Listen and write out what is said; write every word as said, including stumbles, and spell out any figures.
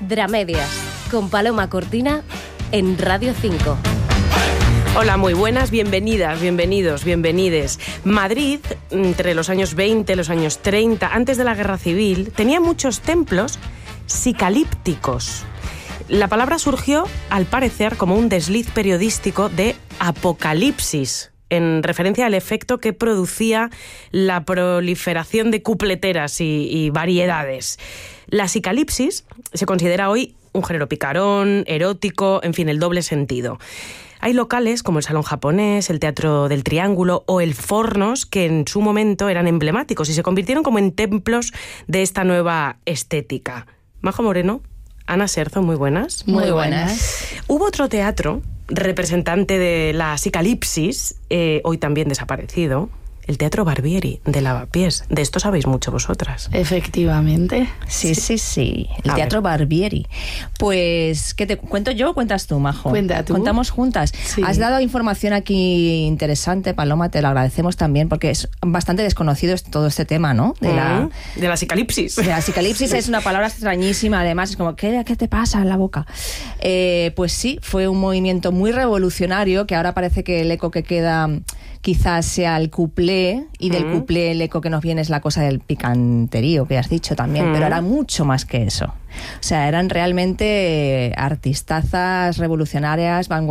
Dramedias, con Paloma Cortina en Radio cinco. Hola, muy buenas, bienvenidas, bienvenidos, bienvenides. Madrid, entre los años veinte y los años treinta, antes de la Guerra Civil, tenía muchos templos sicalípticos. La palabra surgió, al parecer, como un desliz periodístico de apocalipsis, en referencia al efecto que producía la proliferación de cupleteras y, y variedades. La sicalipsis se considera hoy un género picarón, erótico, en fin, el doble sentido. Hay locales como el Salón Japonés, el Teatro del Triángulo o el Fornos que en su momento eran emblemáticos y se convirtieron como en templos de esta nueva estética. Majo Moreno, Ana Serzo, muy buenas. Muy buenas. Hubo otro teatro representante de la sicalipsis, eh, hoy también desaparecido, el Teatro Barbieri de Lavapiés. De esto sabéis mucho vosotras. Efectivamente. Sí, sí, sí. El A Teatro ver. Barbieri. Pues, ¿qué te cuento yo o cuentas tú, Majo? Cuenta tú. Contamos juntas. Sí. Has dado información aquí interesante, Paloma, te lo agradecemos también, porque es bastante desconocido todo este tema, ¿no? De la, Mm, de la sicalipsis. de la sicalipsis. Es una palabra extrañísima, además, es como, ¿qué, qué te pasa en la boca? Eh, pues sí, fue un movimiento muy revolucionario, que ahora parece que el eco que queda quizás sea el cuplé, y del Mm. cuplé el eco que nos viene es la cosa del picanterío, que has dicho también, Mm. pero era mucho más que eso. O sea, eran realmente artistazas revolucionarias, vanguardistas,